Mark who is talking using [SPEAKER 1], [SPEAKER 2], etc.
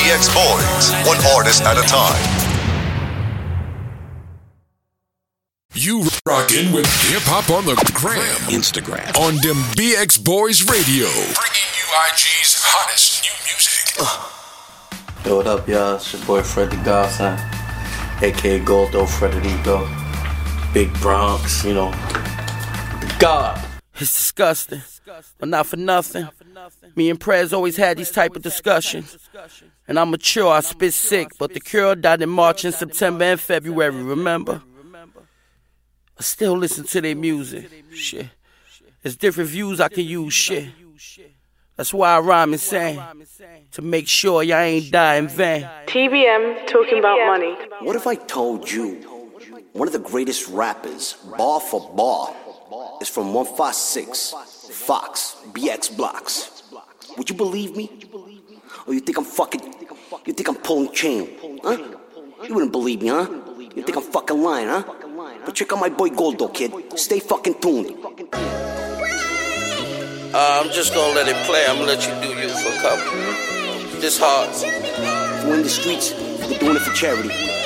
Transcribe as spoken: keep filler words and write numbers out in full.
[SPEAKER 1] X Boys, one artist at a time.
[SPEAKER 2] You rockin' with Hip Hop on the gram,
[SPEAKER 3] Instagram,
[SPEAKER 2] on them B X Boys Radio, bringing you I G's hottest new music.
[SPEAKER 4] Uh. Yo, what up, y'all? It's your boy Fred the Godson, aka Goldo Frederico, Big Bronx, you know, the God.
[SPEAKER 5] It's disgusting, but not for nothing. Me and Prez always had these type of discussions. And I'm mature, I spit sick, but the Cure died in March and September and February, remember? I still listen to their music, shit. There's different views I can use, shit. That's why I rhyme and sing, to make sure y'all ain't die in vain.
[SPEAKER 6] T B M talking about money.
[SPEAKER 3] What if I told you one of the greatest rappers, bar for bar, is from one five six, Fox, B X Blocks? Would you believe me? Or you think I'm fucking, you think I'm pulling chain, huh? You wouldn't believe me, huh? You think I'm fucking lying, huh? But check out my boy Goldo, kid. Stay fucking tuned.
[SPEAKER 5] Uh, I'm just gonna let it play. I'm gonna let you do you for a couple. This hard.
[SPEAKER 3] If we're in the streets, we're doing it for charity.